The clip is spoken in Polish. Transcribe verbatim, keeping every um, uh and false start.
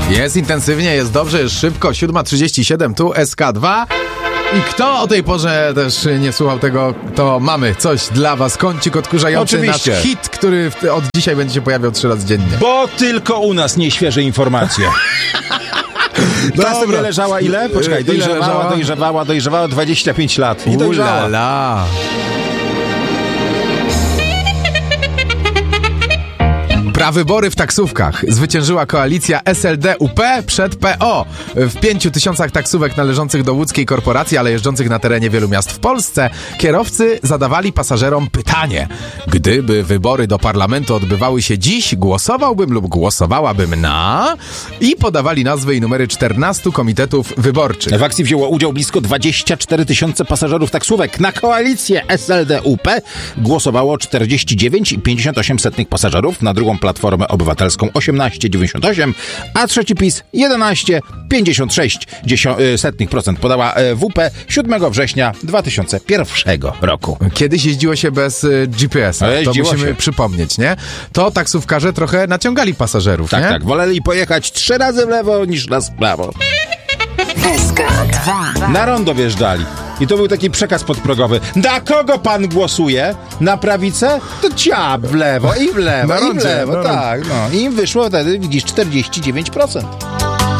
Jest intensywnie, jest dobrze, jest szybko. siódma trzydzieści siedem, tu S K dwa. I kto o tej porze też nie słuchał tego, to mamy coś dla was. Kącik odkurzający, Oczywiście. nasz hit, który w, od dzisiaj będzie się pojawiał trzy razy dziennie. Bo tylko u nas nieświeże informacje. Ta sobie leżała ile? Poczekaj, Ile dojrzewała, leżała? dojrzewała, dojrzewała dwadzieścia pięć lat. I dojrzała. Ulala. Prawybory w taksówkach. Zwyciężyła koalicja S L D U P przed P O. W pięciu tysiącach taksówek należących do łódzkiej korporacji, ale jeżdżących na terenie wielu miast w Polsce, kierowcy zadawali pasażerom pytanie. Gdyby wybory do parlamentu odbywały się dziś, głosowałbym lub głosowałabym na... I podawali nazwy i numery czternastu komitetów wyborczych. W akcji wzięło udział blisko dwadzieścia cztery tysiące pasażerów taksówek. Na koalicję S L D U P głosowało czterdzieści dziewięć i pięćdziesiąt osiem setnych pasażerów, na drugą Platformę Obywatelską osiemnaście i dziewięćdziesiąt osiem, a trzeci PiS jedenaście i pięćdziesiąt sześć setnych procent podała W P siódmego września dwa tysiące pierwszego roku. Kiedyś jeździło się bez y, G P S-a, Ale to jeździło musimy się. przypomnieć, nie? To taksówkarze trochę naciągali pasażerów, Tak, nie? tak. Woleli pojechać trzy razy w lewo niż raz w prawo. S K dwa. Na rondo wjeżdżali. I to był taki przekaz podprogowy. Na kogo pan głosuje? Na prawicę? To ciap w lewo i w lewo Na i w rondzie, lewo. na rondzie. Tak, no. I im wyszło wtedy, widzisz, czterdzieści dziewięć procent.